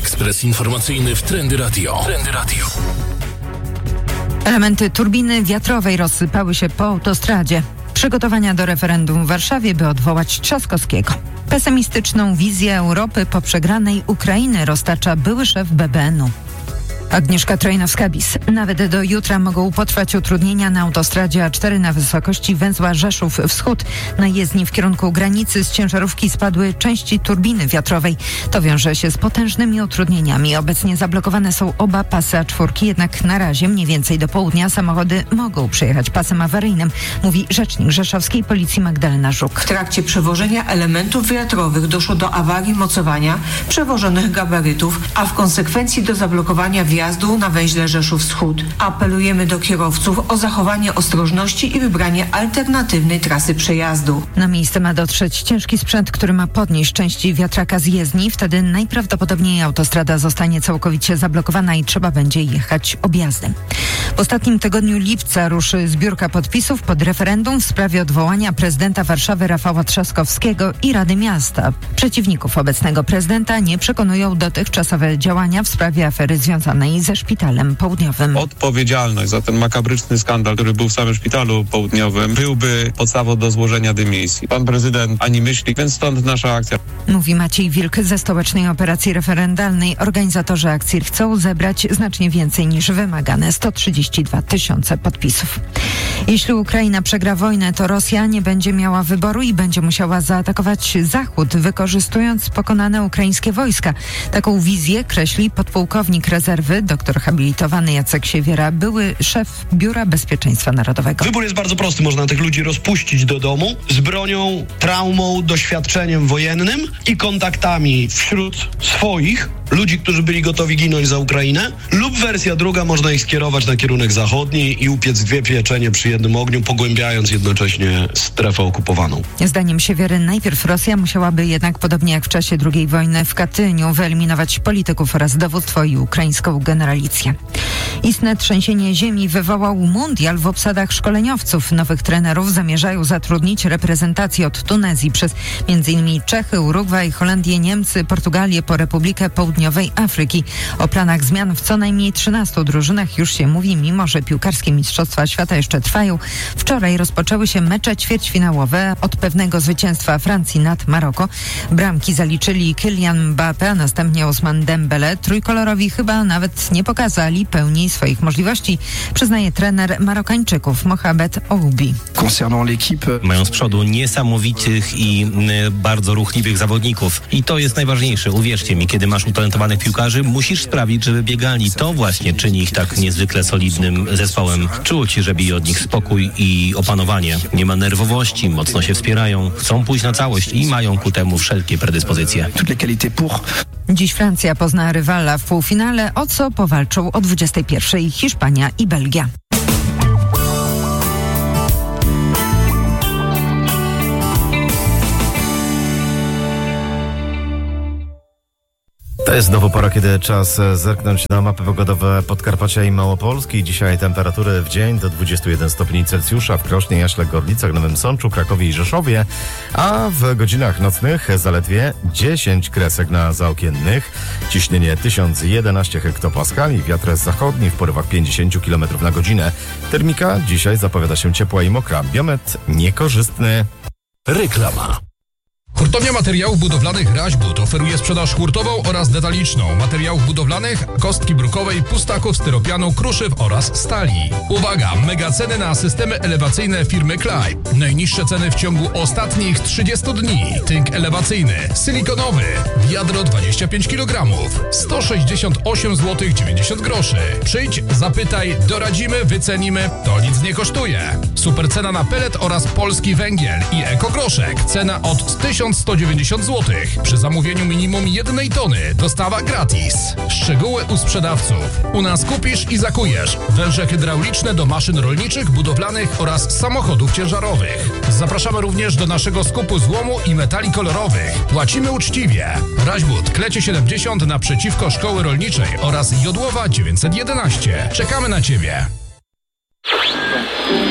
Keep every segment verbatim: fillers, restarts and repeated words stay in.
Ekspres informacyjny w Trendy Radio. Trendy Radio. Elementy turbiny wiatrowej rozsypały się po autostradzie. Przygotowania do referendum w Warszawie, by odwołać Trzaskowskiego. Pesymistyczną wizję Europy po przegranej Ukrainy roztacza były szef B B N u. Agnieszka Trojnowska-Bis. Nawet do jutra mogą potrwać utrudnienia na autostradzie A cztery na wysokości węzła Rzeszów Wschód. Na jezdni w kierunku granicy z ciężarówki spadły części turbiny wiatrowej. To wiąże się z potężnymi utrudnieniami. Obecnie zablokowane są oba pasy A cztery, jednak na razie mniej więcej do południa samochody mogą przejechać pasem awaryjnym, mówi rzecznik rzeszowskiej policji Magdalena Żuk. W trakcie przewożenia elementów wiatrowych doszło do awarii mocowania przewożonych gabarytów, a w konsekwencji do zablokowania wjazdu Jazdu na węźle Rzeszów Wschód. Apelujemy do kierowców o zachowanie ostrożności i wybranie alternatywnej trasy przejazdu. Na miejsce ma dotrzeć ciężki sprzęt, który ma podnieść części wiatraka z jezdni. Wtedy najprawdopodobniej autostrada zostanie całkowicie zablokowana i trzeba będzie jechać objazdem. W ostatnim tygodniu lipca ruszy zbiórka podpisów pod referendum w sprawie odwołania prezydenta Warszawy Rafała Trzaskowskiego i Rady Miasta. Przeciwników obecnego prezydenta nie przekonują dotychczasowe działania w sprawie afery związanej ze Szpitalem Południowym. Odpowiedzialność za ten makabryczny skandal, który był w samym Szpitalu Południowym, byłby podstawą do złożenia dymisji. Pan prezydent ani myśli, więc stąd nasza akcja. Mówi Maciej Wilk ze Stołecznej Operacji Referendalnej. Organizatorzy akcji chcą zebrać znacznie więcej niż wymagane sto trzydzieści dwa tysiące podpisów. Jeśli Ukraina przegra wojnę, to Rosja nie będzie miała wyboru i będzie musiała zaatakować Zachód, wykorzystując pokonane ukraińskie wojska. Taką wizję kreśli podpułkownik rezerwy, doktor habilitowany Jacek Siewiera, były szef Biura Bezpieczeństwa Narodowego. Wybór jest bardzo prosty. Można tych ludzi rozpuścić do domu z bronią, traumą, doświadczeniem wojennym i kontaktami wśród swoich, ludzi, którzy byli gotowi ginąć za Ukrainę, lub wersja druga, można ich skierować na kierunek zachodni i upiec dwie pieczenie przy jednym ogniu, pogłębiając jednocześnie strefę okupowaną. Zdaniem Siewiery najpierw Rosja musiałaby jednak, podobnie jak w czasie drugiej wojny w Katyniu, wyeliminować polityków oraz dowództwo i ukraińską generalicję. Istne trzęsienie ziemi wywołał mundial w obsadach szkoleniowców. Nowych trenerów zamierzają zatrudnić reprezentacje od Tunezji przez między innymi Czechy, Urugwaj, Holandię, Niemcy, Portugalię po Republikę Południowej Afryki. O planach zmian w co najmniej trzynastu drużynach już się mówi, mimo że piłkarskie mistrzostwa świata jeszcze trwają. Wczoraj rozpoczęły się mecze ćwierćfinałowe. Od pewnego zwycięstwa Francji nad Maroko bramki zaliczyli Kylian Mbappé, a następnie Ousmane Dembele. Trójkolorowi chyba nawet nie pokazali pełni swoich możliwości, przyznaje trener Marokańczyków Mohamed Oubi. Mają z przodu niesamowitych i y, bardzo ruchliwych zawodników i to jest najważniejsze. Uwierzcie mi, kiedy masz utalentowanych piłkarzy, musisz sprawić, żeby biegali. To właśnie czyni ich tak niezwykle solidnym zespołem. Czuć, że bije od nich spokój i opanowanie. Nie ma nerwowości, mocno się wspierają, chcą pójść na całość i mają ku temu wszelkie predyspozycje. Dziś Francja pozna rywala w półfinale, o co powalczą o dwudziestej pierwszej Hiszpania i Belgia. To jest znowu pora, kiedy czas zerknąć na mapy pogodowe Podkarpacia i Małopolski. Dzisiaj temperatury w dzień do dwudziestu jeden stopni Celsjusza w Krośnie, Jaśle, Gorlicach, Nowym Sączu, Krakowie i Rzeszowie, a w godzinach nocnych zaledwie dziesięć kresek na zaokiennych, ciśnienie tysiąc jedenaście hektopaskali, wiatr zachodni w porywach pięćdziesiąt kilometrów na godzinę. Termika dzisiaj zapowiada się ciepła i mokra, biometr niekorzystny. Reklama. Hurtownia Materiałów Budowlanych Raźbud oferuje sprzedaż hurtową oraz detaliczną materiałów budowlanych, kostki brukowej, pustaków, styropianu, kruszyw oraz stali. Uwaga! Mega ceny na systemy elewacyjne firmy Klaj. Najniższe ceny w ciągu ostatnich trzydziestu dni. Tynk elewacyjny, silikonowy, wiadro dwadzieścia pięć kilogramów, sto sześćdziesiąt osiem złotych dziewięćdziesiąt groszy. Przyjdź, zapytaj, doradzimy, wycenimy, to nic nie kosztuje. Super cena na pelet oraz polski węgiel i ekogroszek. Cena od tysiąc sto dziewięćdziesiąt złotych. Przy zamówieniu minimum jednej tony. Dostawa gratis. Szczegóły u sprzedawców. U nas kupisz i zakujesz. Węże hydrauliczne do maszyn rolniczych, budowlanych oraz samochodów ciężarowych. Zapraszamy również do naszego skupu złomu i metali kolorowych. Płacimy uczciwie. Raźbud, Klecie siedemdziesiąt naprzeciwko Szkoły Rolniczej oraz Jodłowa dziewięćset jedenaście. Czekamy na Ciebie.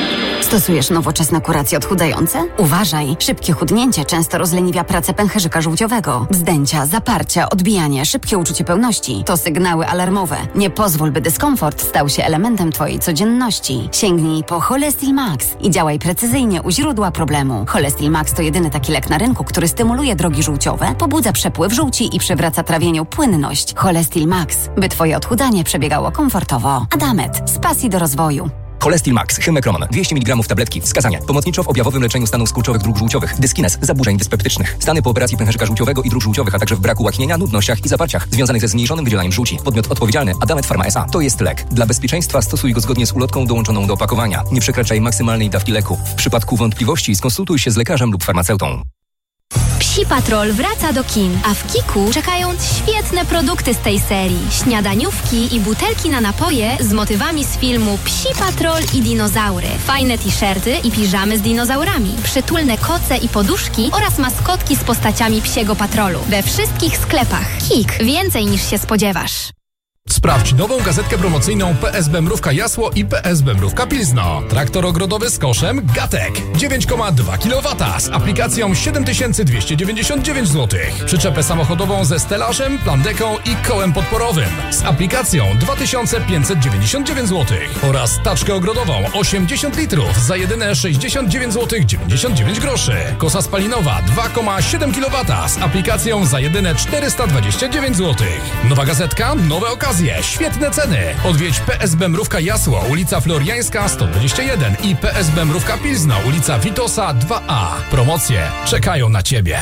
Stosujesz nowoczesne kuracje odchudzające? Uważaj, szybkie chudnięcie często rozleniwia pracę pęcherzyka żółciowego. Bzdęcia, zaparcia, odbijanie, szybkie uczucie pełności to sygnały alarmowe. Nie pozwól, by dyskomfort stał się elementem twojej codzienności. Sięgnij po Cholestil Max i działaj precyzyjnie u źródła problemu. Cholestil Max to jedyny taki lek na rynku, który stymuluje drogi żółciowe, pobudza przepływ żółci i przywraca trawieniu płynność. Cholestil Max, by twoje odchudzanie przebiegało komfortowo. Adamet, z pasji do rozwoju. Cholestil Max, Hymekroman, dwieście miligramów tabletki. Wskazania. Pomocniczo w objawowym leczeniu stanów skurczowych dróg żółciowych. Dyskines, zaburzeń dyspeptycznych. Stany po operacji pęcherzyka żółciowego i dróg żółciowych, a także w braku łaknienia, nudnościach i zaparciach związanych ze zmniejszonym wydzielaniem żółci. Podmiot odpowiedzialny Adamet Pharma S A. To jest lek. Dla bezpieczeństwa stosuj go zgodnie z ulotką dołączoną do opakowania. Nie przekraczaj maksymalnej dawki leku. W przypadku wątpliwości skonsultuj się z lekarzem lub farmaceutą. Psi Patrol wraca do kin, a w Kiku czekają świetne produkty z tej serii. Śniadaniówki i butelki na napoje z motywami z filmu Psi Patrol i dinozaury. Fajne t-shirty i piżamy z dinozaurami. Przytulne koce i poduszki oraz maskotki z postaciami Psiego Patrolu. We wszystkich sklepach. Kik. Więcej niż się spodziewasz. Sprawdź nową gazetkę promocyjną P S B Mrówka Jasło i P S B Mrówka Pilzno. Traktor ogrodowy z koszem Gatek dziewięć przecinek dwa kilowata z aplikacją siedem tysięcy dwieście dziewięćdziesiąt dziewięć złotych. Przyczepę samochodową ze stelażem, plandeką i kołem podporowym z aplikacją dwa tysiące pięćset dziewięćdziesiąt dziewięć złotych. Oraz taczkę ogrodową osiemdziesiąt litrów za jedyne sześćdziesiąt dziewięć złotych dziewięćdziesiąt dziewięć groszy. Kosa spalinowa dwa przecinek siedem kilowata z aplikacją za jedyne czterysta dwadzieścia dziewięć złotych. Nowa gazetka, nowe okazje. Świetne ceny. Odwiedź P S B Mrówka Jasło, ulica Floriańska sto dwadzieścia jeden i P S B Mrówka Pilzno, ulica Witosa dwa A. Promocje czekają na Ciebie.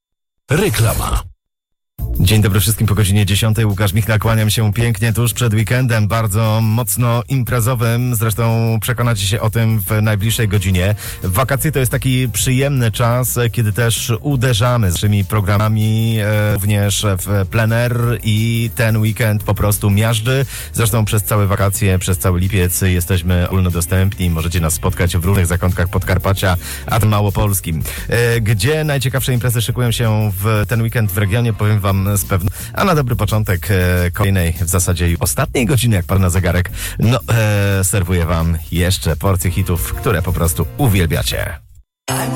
Reklama. Dzień dobry wszystkim po godzinie dziesiątej. Łukasz Michnal, kłaniam się pięknie tuż przed weekendem, bardzo mocno imprezowym. Zresztą przekonacie się o tym w najbliższej godzinie. Wakacje to jest taki przyjemny czas, kiedy też uderzamy z naszymi programami e, również w plener i ten weekend po prostu miażdży. Zresztą przez całe wakacje, przez cały lipiec jesteśmy ogólnodostępni. Możecie nas spotkać w różnych zakątkach Podkarpacia, a małopolskim. E, gdzie najciekawsze imprezy szykują się w ten weekend w regionie, powiem wam z pewnością. A na dobry początek e, kolejnej, w zasadzie już ostatniej godziny, jak pan na zegarek, no, e, serwuję wam jeszcze porcję hitów, które po prostu uwielbiacie.